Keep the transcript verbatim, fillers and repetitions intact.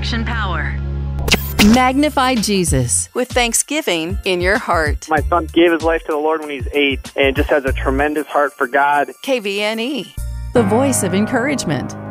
Action Power. Magnify Jesus with thanksgiving in your heart. My son gave his life to the Lord when he's eight and just has a tremendous heart for God. K V N E, the voice of encouragement.